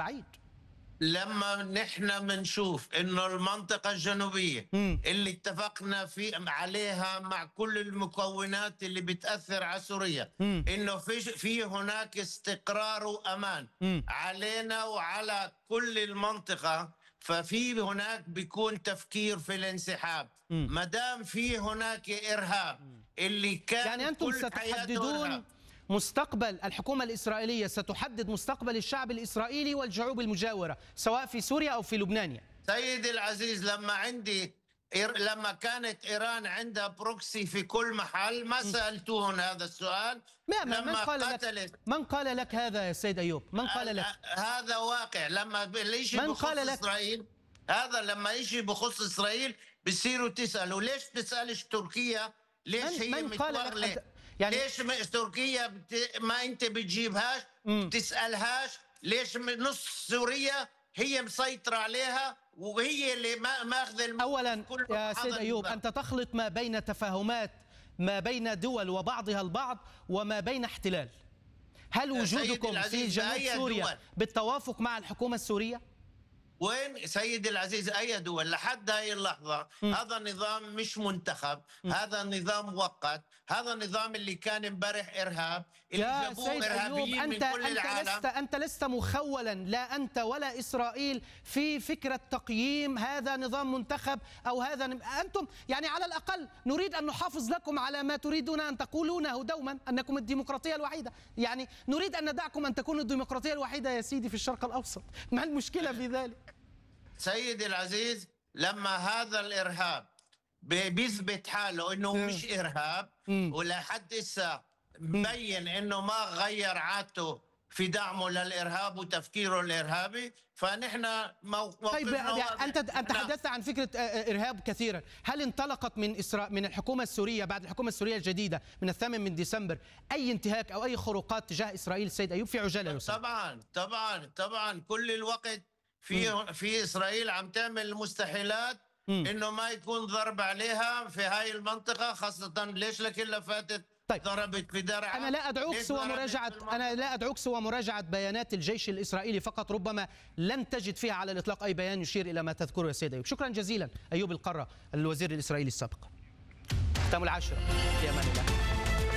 بعيد. لما نحن بنشوف انه المنطقة الجنوبية اللي اتفقنا عليها مع كل المكونات اللي بتأثر على سوريا، انه في هناك استقرار وامان علينا وعلى كل المنطقة، ففي هناك بيكون تفكير في الانسحاب. ما دام في هناك ارهاب اللي كان يعني أنتم ستحددون مستقبل الحكومة الإسرائيلية، ستحدد مستقبل الشعب الإسرائيلي والشعوب المجاورة سواء في سوريا أو في لبنان. سيدي العزيز، لما كانت إيران عندها بروكسي في كل محل ما سألتوهن هذا السؤال. من قال لك هذا يا سيد أيوب؟ من قال لك؟ هذا واقع. لما الشيء بخص إسرائيل، هذا لما يجي بخص إسرائيل بصيروا تسألوا ليش تسألش تركيا؟ ليش هي متورلة؟ يعني ليش تركيا ما انت بتجيبهاش بتسألهاش؟ ليش نص سوريا هي مسيطرة عليها وهي اللي ماخذ أولا يا سيد أيوب، أنت تخلط ما بين تفاهمات ما بين دول وبعضها البعض وما بين احتلال. هل وجودكم في جنوب سوريا بالتوافق مع الحكومة السورية؟ وين سيدي العزيز أي دول؟ لحد هاي اللحظة هذا نظام مش منتخب، هذا نظام مؤقت، هذا النظام اللي كان امبارح إرهاب، اللي يا سيد أيوب، أنت لست مخولا، لا أنت ولا إسرائيل، في فكرة تقييم هذا نظام منتخب أو هذا أنتم يعني على الأقل نريد أن نحافظ لكم على ما تريدون أن تقولونه دوما أنكم الديمقراطية الوحيدة. يعني نريد أن ندعكم أن تكونوا الديمقراطية الوحيدة يا سيدي في الشرق الأوسط. ما المشكلة في ذلك؟ سيدي العزيز، لما هذا الإرهاب بيثبت حاله إنه مش إرهاب ولحد هسه مبين إنه ما غير عادته في دعمه للإرهاب وتفكيره الإرهابي، فنحن موقفنا. طيب أنت تحدثت عن فكرة إرهاب كثيرا. هل انطلقت من الحكومة السورية بعد الحكومة السورية الجديدة من 8 ديسمبر أي انتهاك أو أي خروقات تجاه إسرائيل سيد أيوب في عجالة؟ طبعا كل الوقت في إسرائيل عم تعمل المستحيلات إنه ما يكون ضرب عليها في هاي المنطقة، خاصة ليش لكلها فاتت ضربت في درعا. أنا لا أدعوك سوى مراجعة بيانات الجيش الإسرائيلي فقط، ربما لن تجد فيها على الإطلاق أي بيان يشير إلى ما تذكره يا سيد أيوب. شكرا جزيلا أيوب القرة الوزير الإسرائيلي السابق. ختام العاشرة، في أمان الله.